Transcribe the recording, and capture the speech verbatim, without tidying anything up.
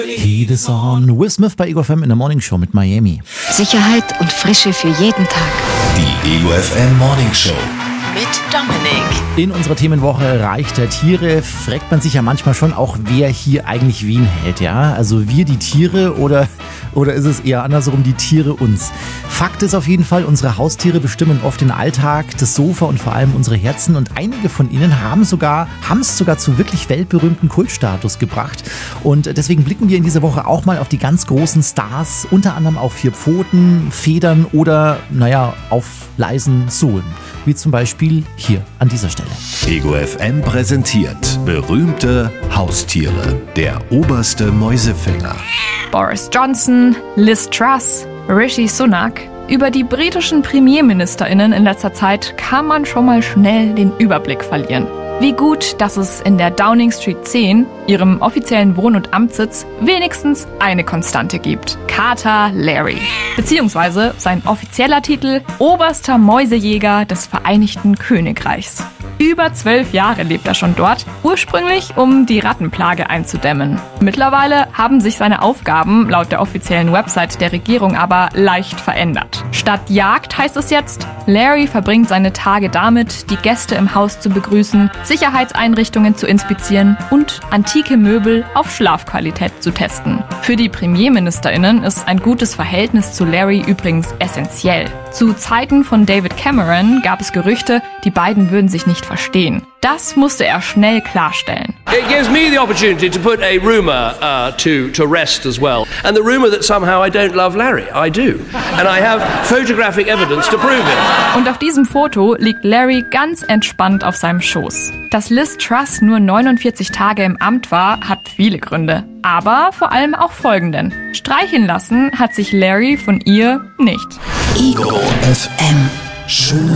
Heat is on. Will Smith bei Ego F M in der Morning Show mit Miami. Sicherheit und Frische für jeden Tag. Die Ego F M Morning Show. Mit Dominik. In unserer Themenwoche Reich der Tiere fragt man sich ja manchmal schon auch, wer hier eigentlich wen hält, ja? Also wir die Tiere oder, oder ist es eher andersrum, die Tiere uns? Fakt ist auf jeden Fall, unsere Haustiere bestimmen oft den Alltag, das Sofa und vor allem unsere Herzen, und einige von ihnen haben sogar, haben es sogar zu wirklich weltberühmten Kultstatus gebracht, und deswegen blicken wir in dieser Woche auch mal auf die ganz großen Stars, unter anderem auf vier Pfoten, Federn oder, naja, auf leisen Sohlen. Wie zum Beispiel hier an dieser Stelle. Ego F M präsentiert berühmte Haustiere. Der oberste Mäusefänger. Boris Johnson, Liz Truss, Rishi Sunak. Über die britischen PremierministerInnen in letzter Zeit kann man schon mal schnell den Überblick verlieren. Wie gut, dass es in der Downing Street zehn, ihrem offiziellen Wohn- und Amtssitz, wenigstens eine Konstante gibt. Kater Larry. Beziehungsweise sein offizieller Titel: Oberster Mäusejäger des Vereinigten Königreichs. Über zwölf Jahre lebt er schon dort, ursprünglich um die Rattenplage einzudämmen. Mittlerweile haben sich seine Aufgaben laut der offiziellen Website der Regierung aber leicht verändert. Statt Jagd heißt es jetzt, Larry verbringt seine Tage damit, die Gäste im Haus zu begrüßen, Sicherheitseinrichtungen zu inspizieren und antike Möbel auf Schlafqualität zu testen. Für die PremierministerInnen ist ein gutes Verhältnis zu Larry übrigens essentiell. Zu Zeiten von David Cameron gab es Gerüchte, die beiden würden sich nicht verstehen. Das musste er schnell klarstellen. It gives me the opportunity to put a rumour uh, to, to rest as well. And the rumour that somehow I don't love Larry. I do. And I have photographic evidence to prove it. Und auf diesem Foto liegt Larry ganz entspannt auf seinem Schoß. Dass Liz Truss nur neunundvierzig Tage im Amt war, hat viele Gründe. Aber vor allem auch folgenden: Streicheln lassen hat sich Larry von ihr nicht. Ego F M. Schöne